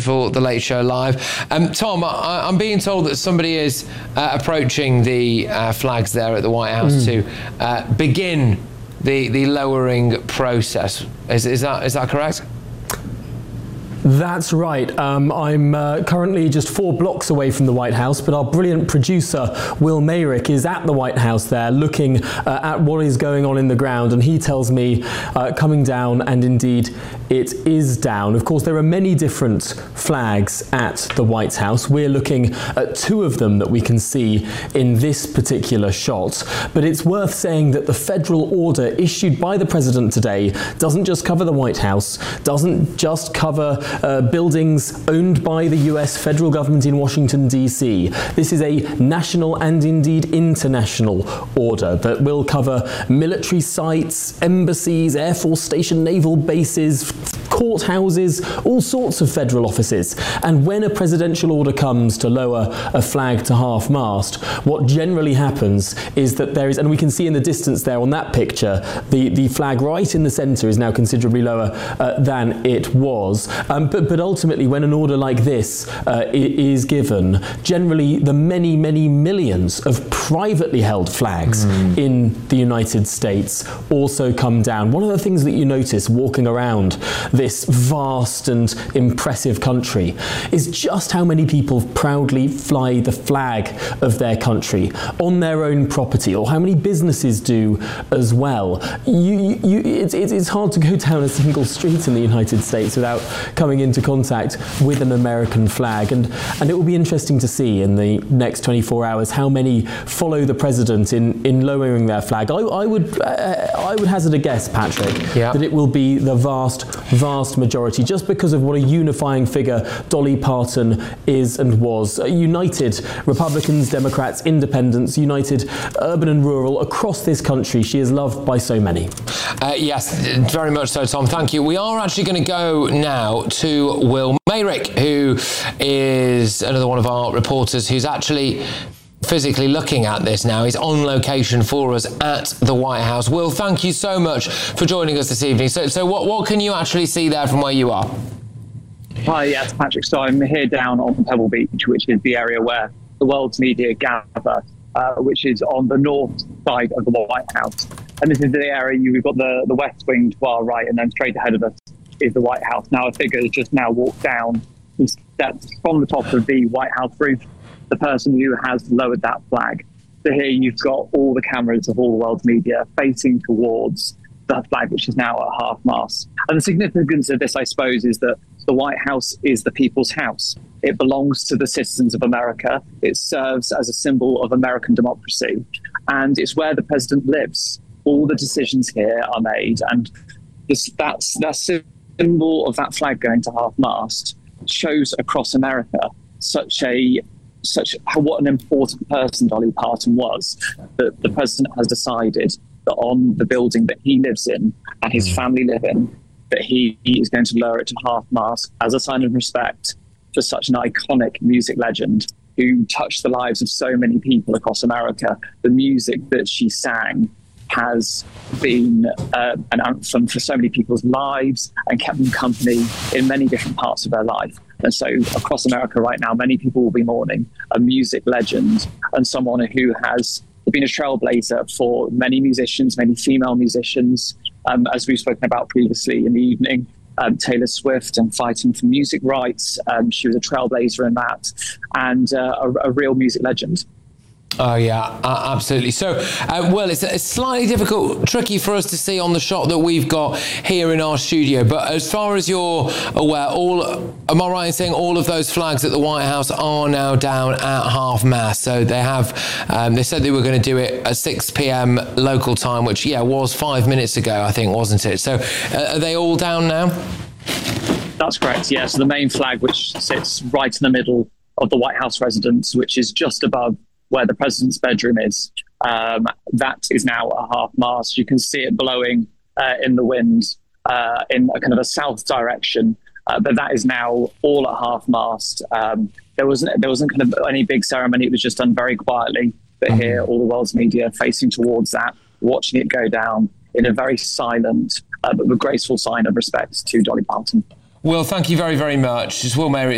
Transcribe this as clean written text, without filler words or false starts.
for The Late Show Live. Tom, I'm being told that somebody is approaching the flags there at the White House to begin the lowering process. Is that correct? That's right. I'm currently just 4 blocks away from the White House, but our brilliant producer, Will Mayrick, is at the White House there looking at what is going on in the ground, and he tells me coming down, and indeed it is down. Of course, there are many different flags at the White House. We're looking at 2 of them that we can see in this particular shot, but it's worth saying that the federal order issued by the president today doesn't just cover the White House, doesn't just cover buildings owned by the US federal government in Washington, D.C. This is a national and indeed international order that will cover military sites, embassies, Air Force Station, naval bases, courthouses, all sorts of federal offices. And when a presidential order comes to lower a flag to half-mast, what generally happens is that there is, and we can see in the distance there on that picture, the flag right in the centre is now considerably lower than it was. But ultimately, when an order like this is given, generally the many, many millions of privately held flags in the United States also come down. One of the things that you notice walking around this vast and impressive country is just how many people proudly fly the flag of their country on their own property, or how many businesses do as well. It's hard to go down a single street in the United States without coming into contact with an American flag, and it will be interesting to see in the next 24 hours how many follow the president in lowering their flag. I would hazard a guess, Patrick, that it will be the vast majority, just because of what a unifying figure Dolly Parton is and was. United Republicans, Democrats, Independents, united urban and rural across this country. She is loved by so many. Yes, very much so, Tom. Thank you. We are actually going to go now to Will Mayrick, who is another one of our reporters who's actually physically looking at this now. He's on location for us at the White House. Will, thank you so much for joining us this evening. So what can you actually see there from where you are? Hi, yes, Patrick. So I'm here down on Pebble Beach, which is the area where the world's media gather, which is on the north side of the White House. And this is the area, we've got the West Wing to our right, and then straight ahead of us is the White House. Now, a figure has just now walked down the steps from the top of the White House roof, the person who has lowered that flag. So here you've got all the cameras of all the world's media facing towards that flag, which is now at half-mast. And the significance of this, I suppose, is that the White House is the people's house. It belongs to the citizens of America. It serves as a symbol of American democracy. And it's where the president lives. All the decisions here are made. And that symbol of that flag going to half-mast shows across America what an important person Dolly Parton was, that the president has decided that on the building that he lives in and his family live in, that he is going to lower it to half-mast as a sign of respect for such an iconic music legend who touched the lives of so many people across America. The music that she sang has been an anthem for so many people's lives and kept them company in many different parts of their life. And so across America right now, many people will be mourning a music legend and someone who has been a trailblazer for many musicians, many female musicians, as we've spoken about previously in the evening. Taylor Swift and fighting for music rights. She was a trailblazer in that, and a real music legend. Oh, yeah, absolutely. So, well, it's slightly tricky for us to see on the shot that we've got here in our studio. But as far as you're aware, am I right in saying all of those flags at the White House are now down at half-mast? So they have, they said they were going to do it at 6 p.m. local time, which, was 5 minutes ago, I think, wasn't it? So are they all down now? That's correct, yes. So the main flag, which sits right in the middle of the White House residence, which is just above where the president's bedroom is, that is now at half-mast. You can see it blowing in the wind in a kind of a south direction, but that is now all at half-mast. There wasn't kind of any big ceremony. It was just done very quietly. But here, all the world's media facing towards that, watching it go down in a very silent but graceful sign of respect to Dolly Parton. Will, thank you very, very much. It's Will Mayrick